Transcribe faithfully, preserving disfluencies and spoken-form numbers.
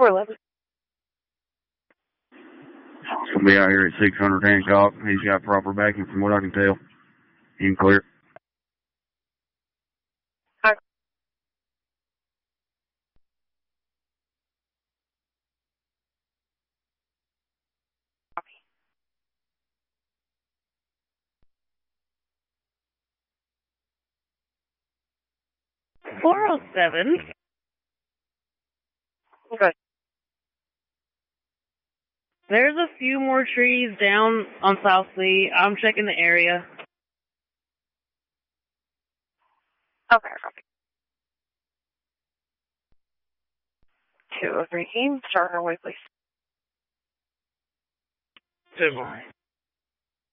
four eleven. It's going to be out here at six hundred Hancock. He's got proper backing from what I can tell. In clear. Hi. four oh seven. Okay. There's a few more trees down on South Lee. I'm checking the area. Okay, copy. two oh three, start our way, please. Good morning.